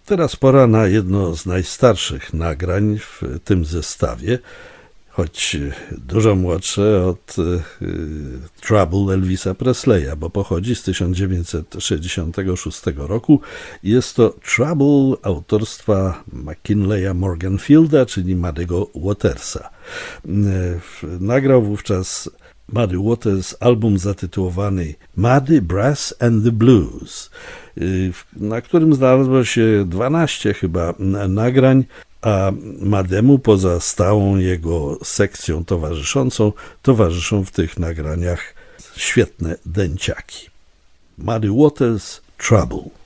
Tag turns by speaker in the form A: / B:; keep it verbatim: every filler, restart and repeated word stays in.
A: Teraz pora na jedno z najstarszych nagrań w tym zestawie, choć dużo młodsze od y, Trouble Elvisa Presleya, bo pochodzi z tysiąc dziewięćset sześćdziesiątego szóstego roku. Jest to Trouble autorstwa McKinleya Morganfielda, czyli Muddy'ego Watersa. Y, nagrał wówczas Muddy Waters album zatytułowany Muddy Brass and the Blues, y, na którym znalazło się dwanaście chyba nagrań, a Muddemu poza stałą jego sekcją towarzyszącą towarzyszą w tych nagraniach świetne dęciaki. Muddy Waters, Trouble.